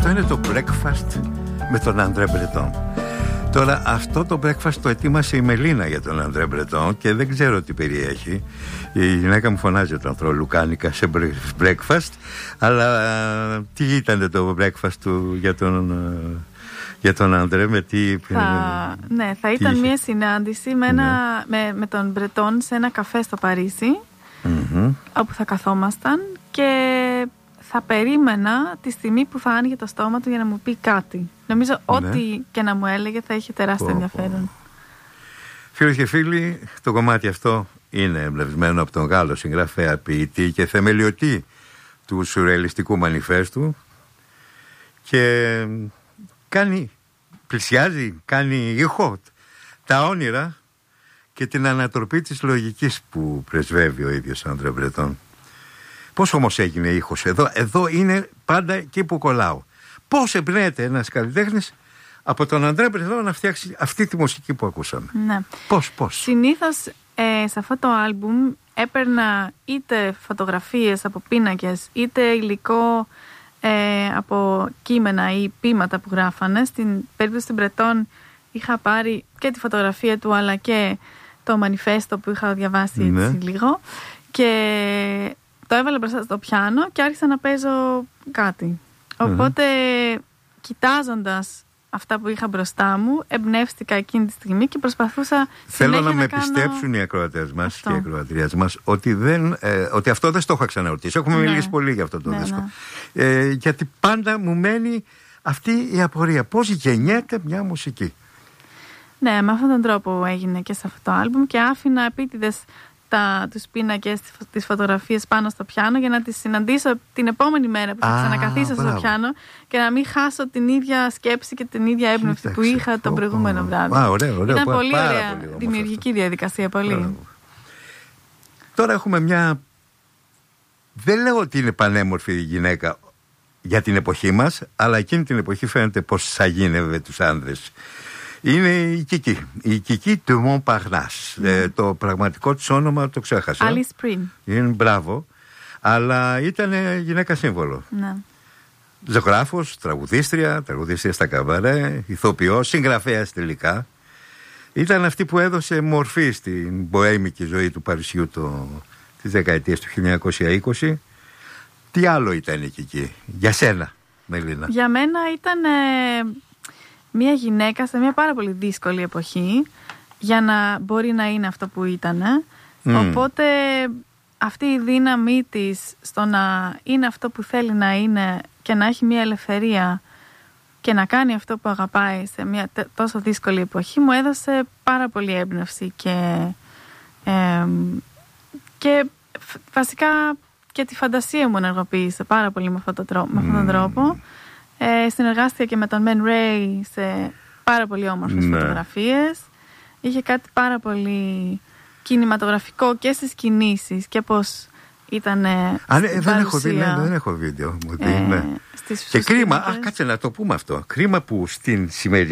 Αυτό είναι το breakfast με τον André Breton. Τώρα αυτό το breakfast το ετοίμασε η Μελίνα για τον André Breton και δεν ξέρω τι περιέχει. Η γυναίκα μου φωνάζει όταν τρώω λουκάνικα σε breakfast. Αλλά τι ήταν το breakfast του για τον André, με τι... θα ήταν μια συνάντηση με τον Breton σε ένα καφέ στο Παρίσι, όπου θα καθόμασταν και θα περίμενα τη στιγμή που θα άνοιγε το στόμα του για να μου πει κάτι. Νομίζω ό,τι και να μου έλεγε θα είχε τεράστιο ενδιαφέρον. Φίλοι και φίλοι, το κομμάτι αυτό είναι εμπνευσμένο από τον Γάλλο συγγραφέα, ποιητή και θεμελιωτή του σουρεαλιστικού μανιφέστου και κάνει ήχο τα όνειρα και την ανατροπή της λογικής που πρεσβεύει ο ίδιος André Breton. Πώς όμως έγινε ήχος εδώ είναι πάντα εκεί που κολλάω. Πώς εμπνέεται ένας καλλιτέχνης από τον André Breton να φτιάξει αυτή τη μουσική που ακούσαμε? Ναι. Πώς? Συνήθως σε αυτό το άλμπουμ έπαιρνα είτε φωτογραφίες από πίνακες, είτε υλικό από κείμενα ή ποίηματα που γράφανε. Στην περίπτωση του Breton είχα πάρει και τη φωτογραφία του αλλά και το μανιφέστο που είχα διαβάσει λίγο και το έβαλα μπροστά στο πιάνο και άρχισα να παίζω κάτι. Οπότε κοιτάζοντας αυτά που είχα μπροστά μου, εμπνεύστηκα εκείνη τη στιγμή και προσπαθούσα Θέλω να με πιστέψουν οι ακροατές μας και οι ακροατριές μας ότι αυτό δεν το είχα ξαναρωτήσει. Έχουμε μιλήσει πολύ για αυτό το δίσκο. Γιατί πάντα μου μένει αυτή η απορία. Πώς γεννιέται μια μουσική? Ναι, με αυτόν τον τρόπο έγινε και σε αυτό το άλμπουμ και άφηνα επίτηδες τους πίνακες, τις φωτογραφίες πάνω στο πιάνο για να τις συναντήσω την επόμενη μέρα που θα ξανακαθίσω στο πιάνο και να μην χάσω την ίδια σκέψη και την ίδια έμπνευση που είχα το προηγούμενο βράδυ. Ωραίο, ήταν πολύ ωραία δημιουργική διαδικασία, πολύ. Τώρα έχουμε μια... Δεν λέω ότι είναι πανέμορφη η γυναίκα για την εποχή μας, αλλά εκείνη την εποχή φαίνεται πως σαγίνευε τους άνδρες. Είναι η Κική. Η Κική του Montparnasse. Το πραγματικό της όνομα το ξέχασα. Alice Prin. Είναι μπράβο. Αλλά ήταν γυναίκα σύμβολο. Ναι. Ζωγράφος, τραγουδίστρια στα καμπαρέ, ηθοποιός, συγγραφέας τελικά. Ήταν αυτή που έδωσε μορφή στην μποέμικη ζωή του Παρισιού της δεκαετίας του 1920. Τι άλλο ήταν η Κική για σένα, Μελίνα? Για μένα ήταν... μια γυναίκα σε μια πάρα πολύ δύσκολη εποχή για να μπορεί να είναι αυτό που ήταν. Οπότε αυτή η δύναμή της στο να είναι αυτό που θέλει να είναι και να έχει μια ελευθερία και να κάνει αυτό που αγαπάει σε μια τόσο δύσκολη εποχή μου έδωσε πάρα πολύ έμπνευση και βασικά και τη φαντασία μου ενεργοποίησε πάρα πολύ με αυτόν τον τρόπο. Συνεργάστηκα και με τον Men Ray σε πάρα πολύ όμορφες φωτογραφίες. Είχε κάτι πάρα πολύ κινηματογραφικό και στις κινήσεις και πως ήταν δεν έχω βίντεο. Και κρίμα, κάτσε να το πούμε αυτό. Κρίμα που στην σημερινή